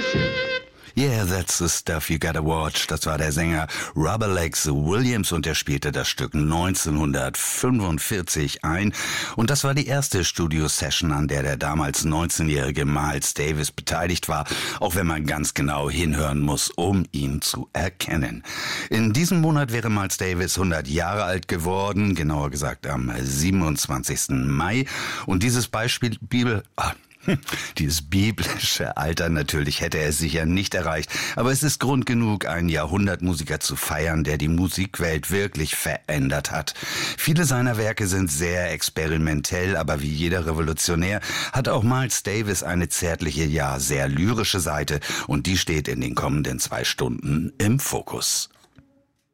Yeah, that's the stuff you gotta watch. Das war der Sänger Robert Legs Williams und er spielte das Stück 1945 ein. Und das war die erste Studio-Session, an der damals 19-jährige Miles Davis beteiligt war, auch wenn man ganz genau hinhören muss, um ihn zu erkennen. In diesem Monat wäre Miles Davis 100 Jahre alt geworden, genauer gesagt am 27. Mai. Und dieses Dieses biblische Alter natürlich hätte er sicher nicht erreicht, aber es ist Grund genug, einen Jahrhundertmusiker zu feiern, der die Musikwelt wirklich verändert hat. Viele seiner Werke sind sehr experimentell, aber wie jeder Revolutionär hat auch Miles Davis eine zärtliche, ja sehr lyrische Seite und die steht in den kommenden 2 Stunden im Fokus.